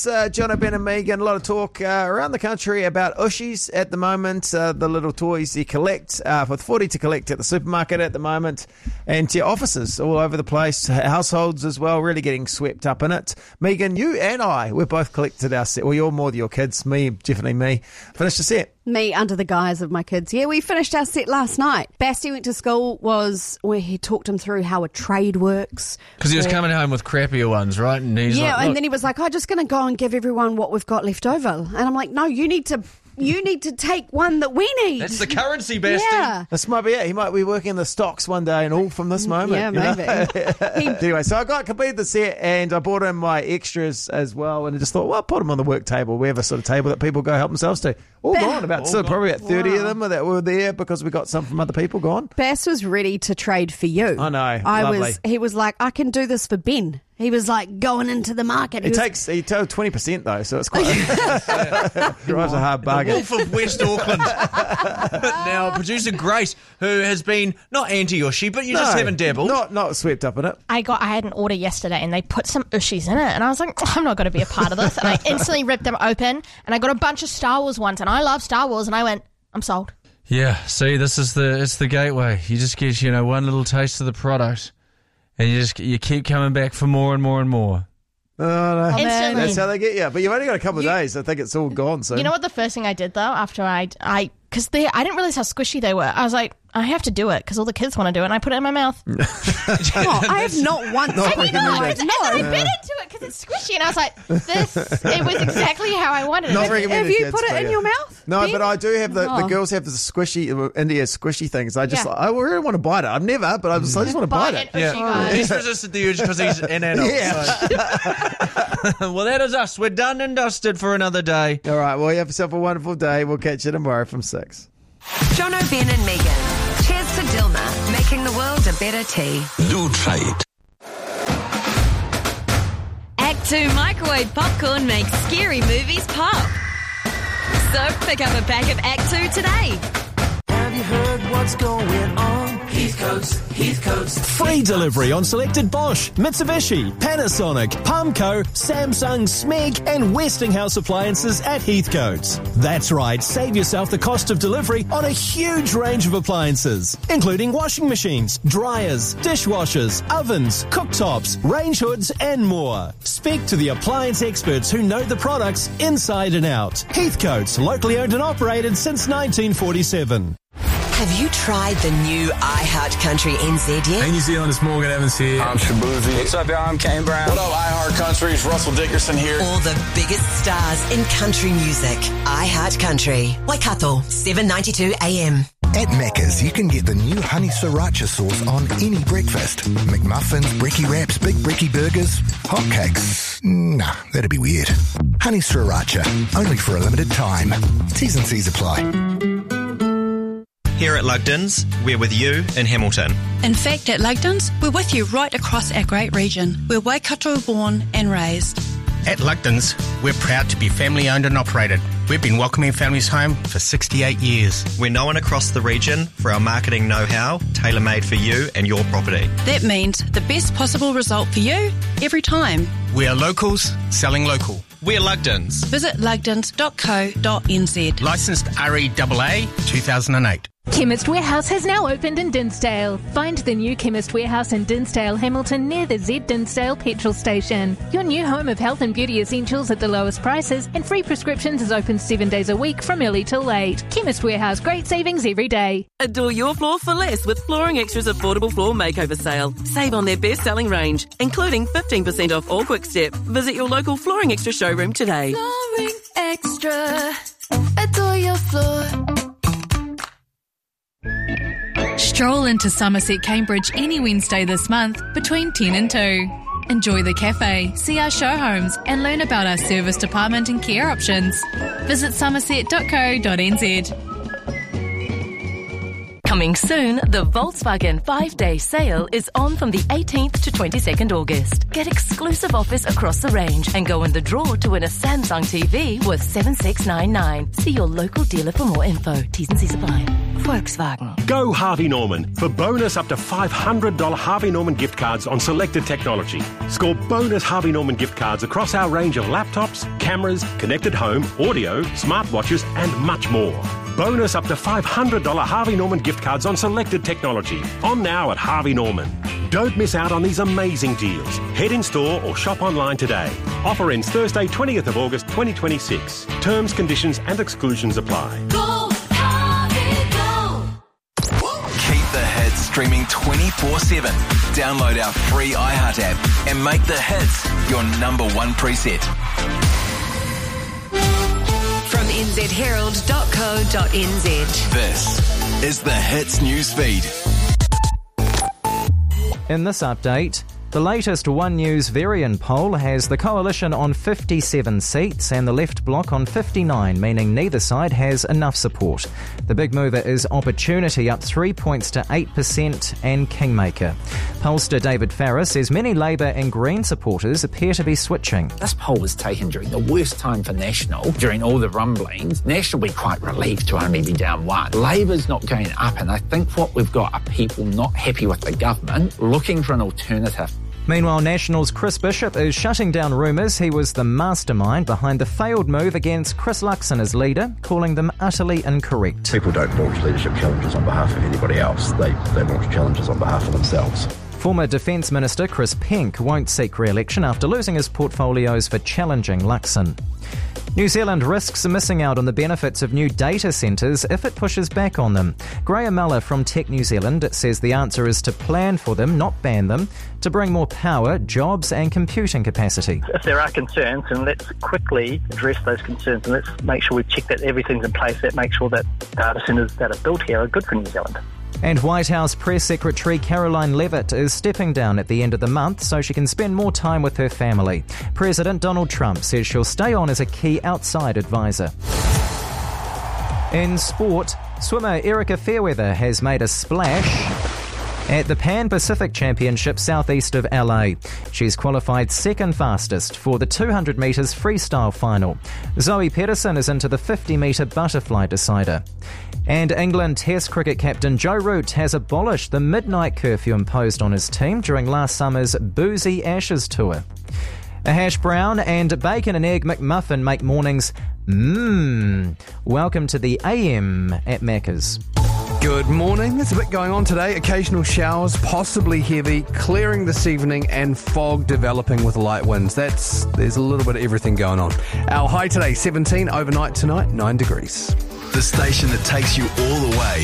Jono, Ben and Megan, a lot of talk around the country about Ushies at the moment, the little toys you collect, for $40 to collect at the supermarket at the moment, and to offices all over the place, households as well, really getting swept up in it. Megan, you and I, we've both collected our set. Well, you're more than your kids, me, definitely me. Finished the set. Me under the guise of my kids. Yeah, we finished our set last night. Basti went to school was where he talked him through how a trade works. Because he was coming home with crappier ones, right? And he's like, and then he was like, I'm just going to go and give everyone what we've got left over. And I'm like, no, you need to take one that we need. That's the currency, Basti. Yeah. This might be it. He might be working the stocks one day and all from this moment. Yeah, maybe. Anyway, so I completed the set and I brought in my extras as well, and I just thought, well, I'll put them on the work table. We have a sort of table that people go help themselves to. All gone. Probably about 30 of them that were there because we got some from other people gone. Bass was ready to trade for you. I know. Lovely. He was like, I can do this for Ben. He was like going into the market. He told 20% though, so it's quite drives a hard bargain. Wolf of West Auckland. Now, producer Grace, who has been not anti-Ushi, but you just haven't dabbled. Not swept up in it. I had an order yesterday and they put some Ushis in it, and I was like, I'm not going to be a part of this. And I instantly ripped them open, and I got a bunch of Star Wars ones, and I love Star Wars, and I went, I'm sold. Yeah, see, it's the gateway. You just get, one little taste of the product, and you keep coming back for more and more and more. Oh, no. Instantly. That's how they get you. But you've only got a couple of days. I think it's all gone soon. You know what the first thing I did, though, after because I didn't realize how squishy they were. I was like, I have to do it because all the kids want to do it, and I put it in my mouth. I have not once. I bit into it because it's squishy, and I was like, it was exactly how I wanted it. Have you put it in your mouth? No, but I do have the girls have the squishy, India squishy things. I just, I really want to bite it. I've never, but I just want to bite it. Yeah. He's resisted the urge because he's an adult. Yeah. So. Well, that is us. We're done and dusted for another day. All right, well, you have yourself a wonderful day. We'll catch you tomorrow from 6. Jono, Ben and Megan. Cheers to Dilma, making the world a better tea. Do try it. Act 2 microwave popcorn makes scary movies pop. So pick up a pack of Act 2 today. Have you heard what's going on? Heathcote's. Free delivery on selected Bosch, Mitsubishi, Panasonic, Palmco, Samsung, Smeg and Westinghouse appliances at Heathcote's. That's right, save yourself the cost of delivery on a huge range of appliances, including washing machines, dryers, dishwashers, ovens, cooktops, range hoods and more. Speak to the appliance experts who know the products inside and out. Heathcote's, locally owned and operated since 1947. Have you tried the new iHeart Country NZ yet? Hey New Zealand, it's Morgan Evans here. I'm Shabuzi. What's up, y'all? I'm Kane Brown. What up, iHeart Country? It's Russell Dickerson here. All the biggest stars in country music. iHeart Country. Waikato, 7:92 AM. At Macca's, you can get the new honey sriracha sauce on any breakfast. McMuffins, brekkie wraps, big brekkie burgers, hotcakes. Nah, that'd be weird. Honey sriracha, only for a limited time. T's and C's apply. Here at Lugdens, we're with you in Hamilton. In fact, at Lugdens, we're with you right across our great region. We're Waikato born and raised. At Lugdens, we're proud to be family owned and operated. We've been welcoming families home for 68 years. We're known across the region for our marketing know-how, tailor-made for you and your property. That means the best possible result for you every time. We are locals selling local. We're Lugdens. Visit lugdens.co.nz. Licensed REAA 2008. Chemist Warehouse has now opened in Dinsdale. Find the new Chemist Warehouse in Dinsdale, Hamilton, near the Z Dinsdale petrol station. Your new home of health and beauty essentials at the lowest prices, and free prescriptions is open 7 days a week from early till late. Chemist Warehouse, great savings every day. Adore your floor for less with Flooring Extra's affordable floor makeover sale. Save on their best-selling range, including 15% off all Quick Step. Visit your local Flooring Extra showroom today. Flooring Extra. Adore your floor. Stroll into Somerset Cambridge any Wednesday this month between 10 and 2. Enjoy the cafe, see our show homes and learn about our service department and care options. Visit somerset.co.nz. Coming soon, the Volkswagen 5-day sale is on from the 18th to 22nd August. Get exclusive offers across the range and go in the draw to win a Samsung TV worth $7,699. See your local dealer for more info. T's and C's apply. Volkswagen. Go Harvey Norman for bonus up to $500 Harvey Norman gift cards on selected technology. Score bonus Harvey Norman gift cards across our range of laptops, cameras, connected home, audio, smartwatches and much more. Bonus up to $500 Harvey Norman gift cards on selected technology. On now at Harvey Norman. Don't miss out on these amazing deals. Head in store or shop online today. Offer ends Thursday, 20th of August 2026. Terms, conditions and exclusions apply. Go, Harvey, go! Keep the hits streaming 24/7. Download our free iHeart app and make the hits your number one preset. From nzherald.co.nz. This is the Hits News Feed. In this update, the latest One News Varian poll has the Coalition on 57 seats and the Left Bloc on 59, meaning neither side has enough support. The big mover is Opportunity, up 3 points to 8%, and Kingmaker. Pollster David Farrar says many Labour and Green supporters appear to be switching. This poll was taken during the worst time for National, during all the rumblings. National will be quite relieved to only be down 1. Labour's not going up, and I think what we've got are people not happy with the government, looking for an alternative. Meanwhile, National's Chris Bishop is shutting down rumours he was the mastermind behind the failed move against Chris Luxon as leader, calling them utterly incorrect. People don't launch leadership challenges on behalf of anybody else. They launch challenges on behalf of themselves. Former Defence Minister Chris Penk won't seek re-election after losing his portfolios for challenging Luxon. New Zealand risks missing out on the benefits of new data centres if it pushes back on them. Graham Muller from Tech New Zealand says the answer is to plan for them, not ban them, to bring more power, jobs and computing capacity. If there are concerns, then let's quickly address those concerns and let's make sure we check that everything's in place, that make sure that data centres that are built here are good for New Zealand. And White House Press Secretary Caroline Leavitt is stepping down at the end of the month so she can spend more time with her family. President Donald Trump says she'll stay on as a key outside advisor. In sport, swimmer Erica Fairweather has made a splash at the Pan Pacific Championship southeast of LA. She's qualified second fastest for the 200 metres freestyle final. Zoe Pedersen is into the 50 metre butterfly decider. And England Test cricket captain Joe Root has abolished the midnight curfew imposed on his team during last summer's Boozy Ashes tour. A hash brown and bacon and egg McMuffin make mornings welcome to the AM at Macca's. Good morning. There's a bit going on today. Occasional showers, possibly heavy, clearing this evening, and fog developing with light winds. There's a little bit of everything going on. Our high today, 17, overnight tonight, 9 degrees. The station that takes you all the way.